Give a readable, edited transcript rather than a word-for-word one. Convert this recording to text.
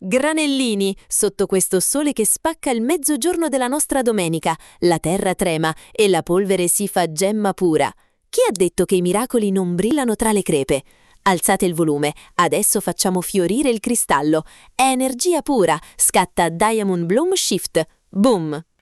Granellini, sotto questo sole che spacca il mezzogiorno della nostra domenica, la terra trema e la polvere si fa gemma pura. Chi ha detto che i miracoli non brillano tra le crepe? Alzate il volume, adesso facciamo fiorire il cristallo. È energia pura, scatta Diamond Bloom Shift. Boom!